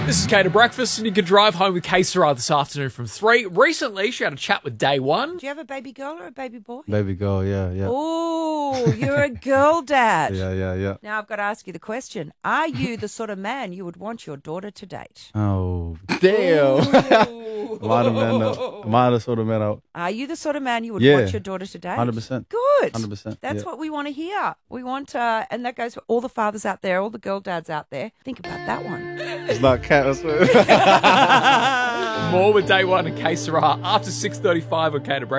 This is Kate at Breakfast, and you can drive home with Kate Sarah this afternoon from 3. Recently, she had a chat with Day One. Do you have a baby girl or a baby boy? Baby girl, yeah. Oh, you're a girl dad. Yeah. Now I've got to ask you the question. Are you the sort of man you would want your daughter to date? Oh, damn. Am I the sort of man Are you the sort of man you would Yeah. want your daughter to date? 100%. Good. 100%. That's what we want to hear. We want, and that goes for all the fathers out there, all the girl dads out there. Think about that one. It's not cat, I swear. More with Day One and Kate Sarah after 6:35 on Kate at Breakfast.